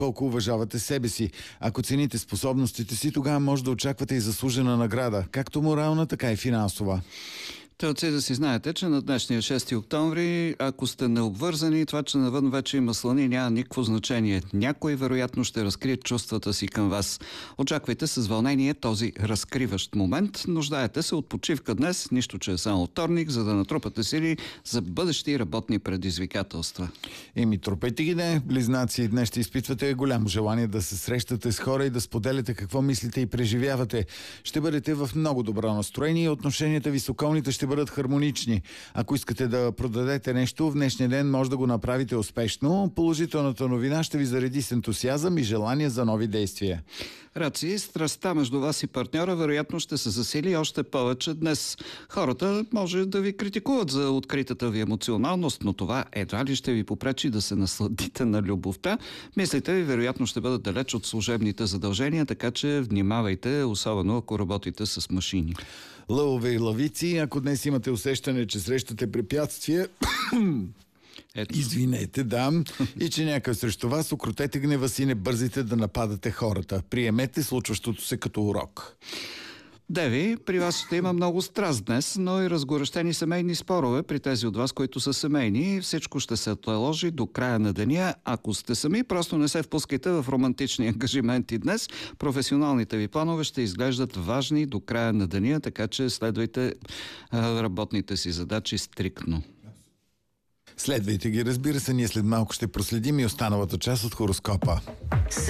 колко уважавате себе си. Ако цените способностите си, тогава може да очаквате и заслужена награда, както морална, така и финансова. Телци, да си знаете, че на днешния 6 октомври, ако сте необвързани, това, че навън вече има слани, няма никакво значение. Някой вероятно ще разкрие чувствата си към вас. Очаквайте с вълнение този разкриващ момент. Нуждаете се от почивка днес, нищо, че е само вторник, за да натрупате сили за бъдещи работни предизвикателства. Тропете ги не, близнаци, днес ще изпитвате голямо желание да се срещате с хора и да споделяте какво мислите и преживявате. Ще бъдете в много добро настроение и отношенията ви с околните ще бъдат хармонични. Ако искате да продадете нещо, в днешния ден може да го направите успешно. Положителната новина ще ви зареди с ентусиазъм и желание за нови действия. Раци, страстта между вас и партньора вероятно ще се засили още повече днес. Хората може да ви критикуват за откритата ви емоционалност, но това едва ли ще ви попречи да се насладите на любовта. Мислите ви вероятно ще бъдат далеч от служебните задължения, така че внимавайте, особено ако работите с машини. Лъвове и лъвици, ако днес имате усещане, че срещате препятствие, извинете, и че някой срещу вас, укротете гнева си, не бързите да нападате хората. Приемете случващото се като урок. Деви, при вас ще има много страст днес, но и разгорещени семейни спорове при тези от вас, които са семейни. Всичко ще се отложи до края на деня. Ако сте сами, просто не се впускайте в романтични ангажименти днес. Професионалните ви планове ще изглеждат важни до края на деня, така че следвайте работните си задачи стриктно. Следвайте ги, разбира се, ние след малко ще проследим и останалата част от хороскопа.